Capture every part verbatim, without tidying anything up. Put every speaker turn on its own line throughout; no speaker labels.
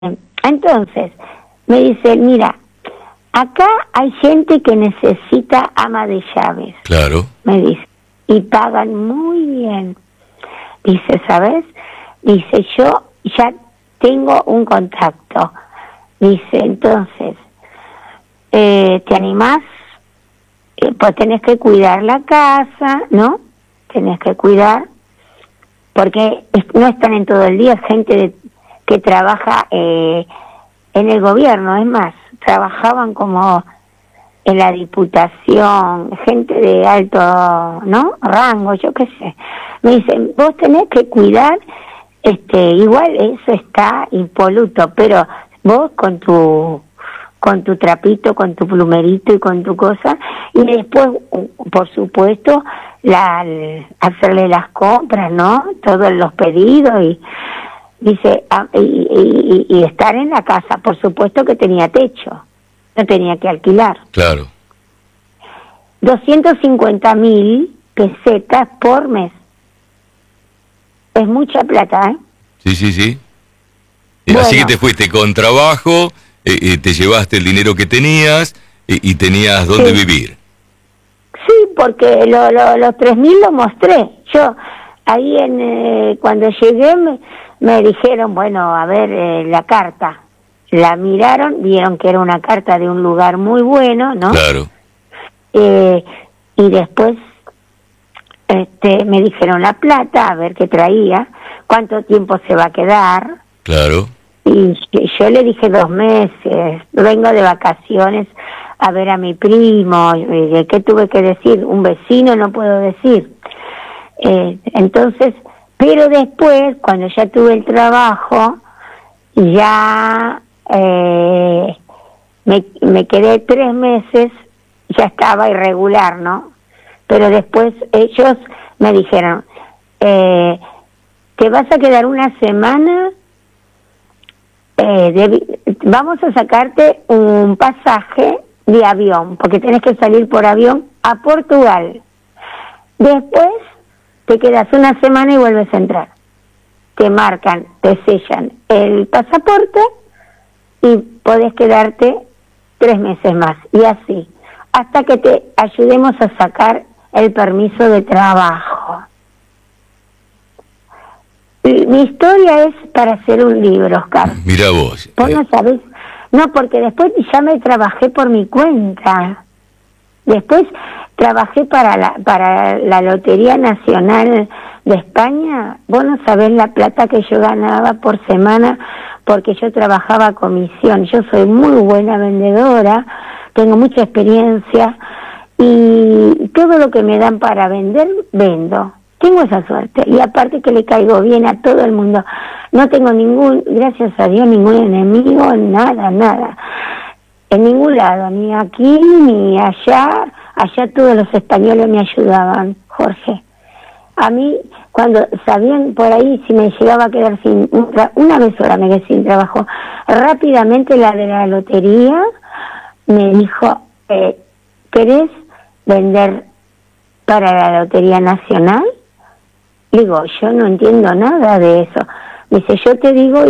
Entonces, me dice, mira, acá hay gente que necesita ama de llaves.
Claro.
Me dice, y pagan muy bien. Dice, ¿sabes? Dice, yo ya tengo un contacto. Dice, entonces, eh, ¿te animás? Eh, pues tenés que cuidar la casa, ¿no? Tenés que cuidar, porque no están en todo el día, gente de, que trabaja eh, en el gobierno, es más, trabajaban como en la diputación, gente de alto, ¿no? Rango, yo qué sé. Me dicen, vos tenés que cuidar, este, igual eso está impoluto, pero vos con tu con tu trapito, con tu plumerito y con tu cosa, y después, por supuesto, la, hacerle las compras, ¿no? Todos los pedidos, y dice, y, y, y estar en la casa, por supuesto que tenía techo, no tenía que alquilar.
Claro.
doscientos cincuenta mil pesetas por mes. Es mucha plata, ¿eh?
Sí, sí, sí. Y
Bueno.
así que te fuiste con trabajo, eh, eh, te llevaste el dinero que tenías eh, y tenías dónde
Sí.
vivir.
Sí, porque lo, lo, los tres mil lo mostré. Yo, ahí en eh, cuando llegué me, me dijeron, bueno, a ver, eh, la carta. La miraron, vieron que era una carta de un lugar muy bueno, ¿no?
Claro.
Eh, y después este, me dijeron la plata, a ver qué traía, cuánto tiempo se va a quedar.
Claro.
Y yo le dije dos meses, vengo de vacaciones a ver a mi primo. ¿Qué tuve que decir? Un vecino no puedo decir. Eh, entonces, pero después, cuando ya tuve el trabajo, ya eh, me, me quedé tres meses, ya estaba irregular, ¿no? Pero después ellos me dijeron, eh, te vas a quedar una semana, eh, de, vamos a sacarte un pasaje de avión, porque tenés que salir por avión a Portugal. Después te quedas una semana y vuelves a entrar. Te marcan, te sellan el pasaporte y podés quedarte tres meses más, y así, hasta que te ayudemos a sacar el permiso de trabajo. Y mi historia es para hacer un libro, Oscar.
Mira vos.
Vos
eh,
no sabés. No, porque después ya me trabajé por mi cuenta. Después trabajé para la para la Lotería Nacional de España. Vos no sabés la plata que yo ganaba por semana, porque yo trabajaba a comisión. Yo soy muy buena vendedora, tengo mucha experiencia, y todo lo que me dan para vender, vendo. Tengo esa suerte, y aparte que le caigo bien a todo el mundo. No tengo ningún, gracias a Dios, ningún enemigo, nada, nada. En ningún lado, ni aquí, ni allá. Allá todos los españoles me ayudaban, Jorge. A mí, cuando sabían por ahí si me llegaba a quedar sin, una vez sola me quedé sin trabajo, rápidamente la de la lotería me dijo, eh, ¿querés vender para la Lotería Nacional? Digo, yo no entiendo nada de eso. Me dice, yo te digo,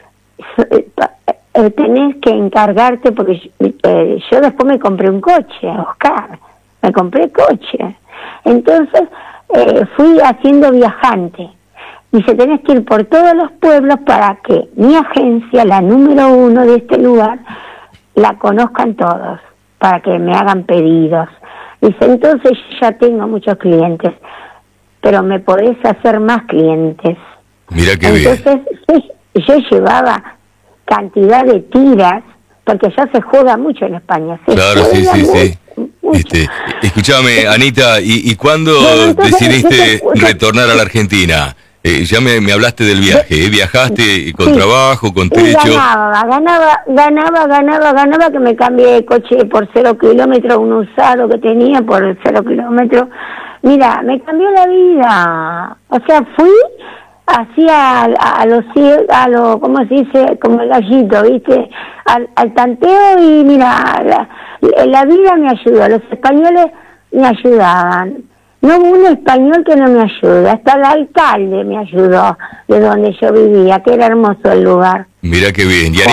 eh, tenés que encargarte, porque eh, yo después me compré un coche, Oscar, me compré coche. Entonces eh, fui haciendo viajante. Dice, tenés que ir por todos los pueblos para que mi agencia, la número uno de este lugar, la conozcan todos, para que me hagan pedidos. Dice, entonces ya tengo muchos clientes, pero me podés hacer más clientes.
Mira qué
Entonces,
bien.
yo, yo llevaba cantidad de tiras, porque ya se juega mucho en España. Se
Claro, sí,
juega
sí,
mucho,
sí.
mucho.
Este, escúchame, Anita, ¿y, y cuándo
Bueno, entonces,
decidiste
entonces,
retornar a la Argentina? Eh, ya me, me hablaste del viaje, ¿eh? ¿Viajaste con
sí,
trabajo, con
y
techo?
ganaba, ganaba, ganaba, ganaba, ganaba, que me cambié de coche por cero kilómetros, un usado que tenía por cero kilómetros. Mira, me cambió la vida. O sea, fui así a, a, a los cie- a lo, ¿cómo se dice? Como el gallito, ¿viste? Al, al tanteo, y mira, la, la vida me ayudó, los españoles me ayudaban. No hubo un español que no me ayude, hasta el alcalde me ayudó de donde yo vivía, que era hermoso el lugar.
Mirá qué bien. Y